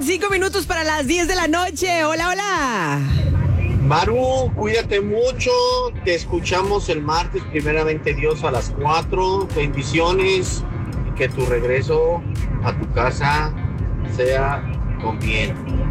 5 minutos para las 10 de la noche. Hola, hola. Maru, cuídate mucho. Te escuchamos el martes, primeramente Dios, a las 4. Bendiciones. Y que tu regreso a tu casa sea con bien.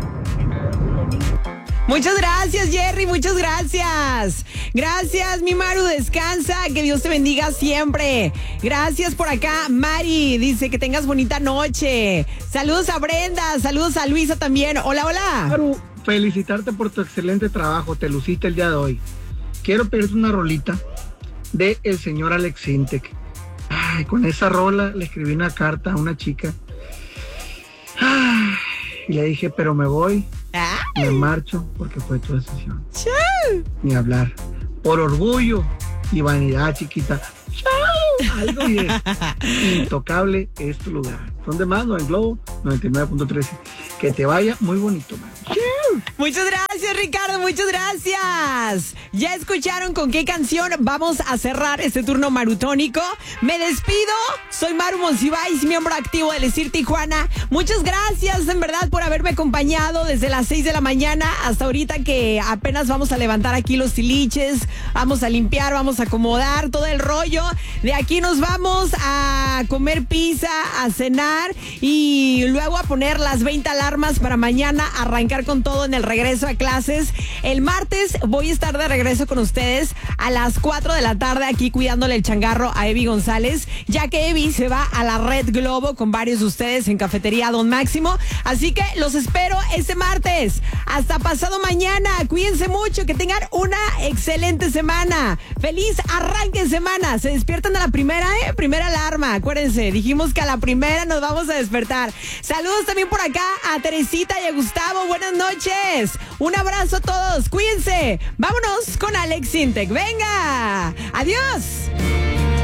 Muchas gracias, Jerry, muchas gracias. Gracias, mi Maru, descansa, que Dios te bendiga siempre. Gracias por acá, Mari, dice que tengas bonita noche. Saludos a Brenda, saludos a Luisa también. Hola, hola. Maru, felicitarte por tu excelente trabajo, te luciste el día de hoy. Quiero pedirte una rolita de el señor Alex Intec. Ay, con esa rola le escribí una carta a una chica. Ay, y le dije, pero me voy. Me marcho porque fue tu decisión. ¡Chao! Ni hablar. Por orgullo y vanidad, chiquita. ¡Chao! Algo bien. Intocable es tu lugar. ¿Dónde más? No, el Globo 99.13. Que te vaya muy bonito, man. Muchas gracias, Ricardo, muchas gracias. Ya escucharon con qué canción vamos a cerrar este turno marutónico. Me despido, soy Maru Monsiváis, miembro activo del ESIR Tijuana. Muchas gracias, en verdad, por haberme acompañado desde las 6 de la mañana hasta ahorita que apenas vamos a levantar aquí los tiliches, vamos a limpiar, vamos a acomodar todo el rollo. De aquí nos vamos a comer pizza, a cenar y luego a poner las 20 alarmas para mañana arrancar con todo en el regreso a clases. El martes voy a estar de regreso con ustedes a las 4 de la tarde aquí cuidándole el changarro a Evi González, ya que Evi se va a la Red Globo con varios de ustedes en Cafetería Don Máximo. Así que los espero este martes. Hasta pasado mañana. Cuídense mucho, que tengan una excelente semana. Feliz arranque de semana. Se despiertan a la primera, primera alarma. Acuérdense, dijimos que a la primera nos vamos a despertar. Saludos también por acá a Teresita y a Gustavo. Buenas noches. Un abrazo a todos. Cuídense. Vámonos con Alex Intec. Venga. Adiós.